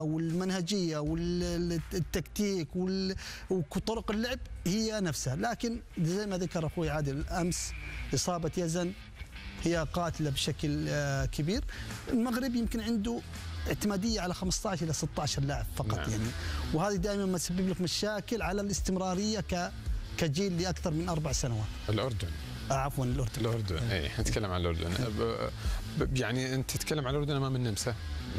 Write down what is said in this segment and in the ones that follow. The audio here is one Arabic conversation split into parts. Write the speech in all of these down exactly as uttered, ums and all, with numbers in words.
والمنهجيه والتكتيك وطرق اللعب هي نفسها، لكن زي ما ذكر اخوي عادل امس اصابه يزن هي قاتله بشكل كبير. المغرب يمكن عنده اعتماديه على خمسة عشر الى ستة عشر لاعب فقط. نعم. يعني وهذه دائما ما تسبب لك مشاكل على الاستمراريه ك كجيل لاكثر من اربع سنوات. الاردن آه عفوا الاردن الاردن اي نتكلم عن الاردن. يعني انت تتكلم عن الاردن امام النمسا.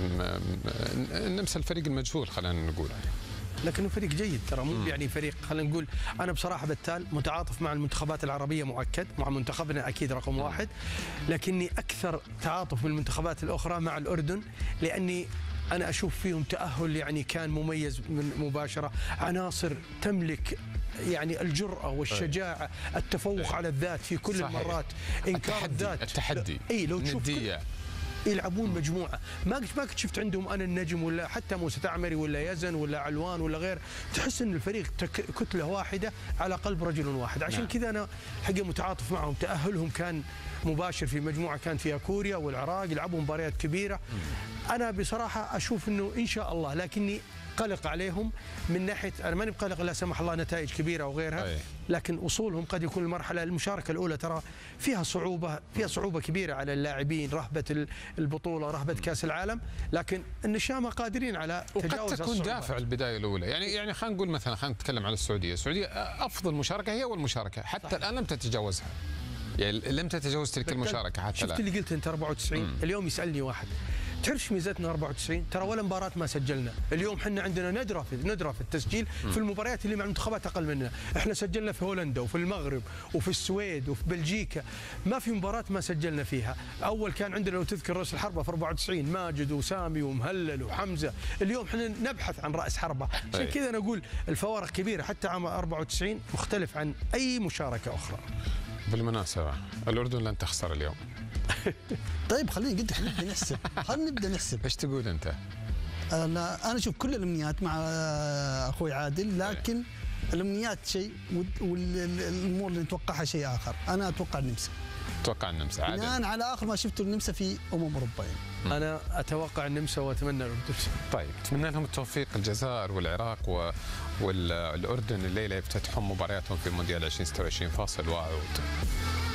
النمسا الفريق المجهول خلينا نقول، لكنه فريق جيد ترى، مو يعني فريق خلينا نقول. انا بصراحه بتال متعاطف مع المنتخبات العربيه مؤكد، مع منتخبنا اكيد رقم واحد، لكني اكثر تعاطف من المنتخبات الاخرى مع الاردن، لاني انا اشوف فيهم تاهل يعني كان مميز من مباشره، عناصر تملك يعني الجرأة والشجاعة، التفوق على الذات في كل صحيح. المرات، انكار الذات، التحدي، اي لو تشوف يلعبون مجموعه، ما ما كنت شفت عندهم انا النجم ولا حتى موسى تعمري ولا يزن ولا علوان ولا غير، تحس ان الفريق كتله واحده على قلب رجل واحد. عشان نعم. كذا انا حقيقه متعاطف معهم. تاهلهم كان مباشر في مجموعه كانت فيها كوريا والعراق، يلعبوا مباريات كبيره. انا بصراحه اشوف انه ان شاء الله، لكني قلق عليهم من ناحيه، انا ماني بقلق لا سمح الله نتائج كبيره وغيرها، أي. لكن وصولهم قد يكون المرحله المشاركه الاولى ترى فيها صعوبه، فيها صعوبه كبيره على اللاعبين، رهبه البطوله، رهبه كاس العالم، لكن النشامه قادرين على تجاوز وقد تكون دافع البدايه الاولى. يعني يعني خلينا نقول مثلا خلينا نتكلم على السعوديه، السعوديه افضل مشاركه هي اول مشاركه حتى صحيح. الان لم تتجاوزها، يعني لم تتجاوز تلك المشاركه حتى شفت الآن. اللي قلت انت أربعة وتسعين. مم. اليوم يسالني واحد تعرف ميزتنا أربعة وتسعين؟ ترى ولا مباراة ما سجلنا، اليوم احنا عندنا ندرة في ندرة في التسجيل م. في المباريات اللي مع المنتخبات أقل مننا، احنا سجلنا في هولندا وفي المغرب وفي السويد وفي بلجيكا، ما في مباراة ما سجلنا فيها. أول كان عندنا لو تذكر رأس الحربة في أربعة وتسعين ماجد وسامي ومهلل وحمزة، اليوم احنا نبحث عن رأس حربة، عشان كذا أنا أقول الفوارق كبيرة، حتى عام أربعة وتسعين مختلف عن أي مشاركة أخرى. بالمناسبة الأردن لن تخسر اليوم. طيب خلينا نقدر نبدا نحسب، خلينا نبدا نحسب. ايش تقول انت؟ انا انا اشوف كل الامنيات مع اخوي عادل، لكن الامنيات شيء والامور اللي نتوقعها شيء اخر. انا اتوقع النمسا. اتوقع النمسا عادل. الان على اخر ما شفته النمسا في امم اوروبا. يعني. انا اتوقع النمسا واتمنى الاردن. طيب اتمنى لهم التوفيق. الجزائر والعراق و... والاردن الليله يفتتحون مبارياتهم في مونديال ألفين وستة وعشرين. فاصل واعود.